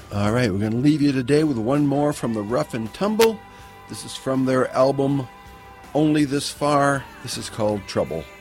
All right, we're going to leave you today with one more from the Rough and Tumble. This is from their album Only This Far. This is called Trouble.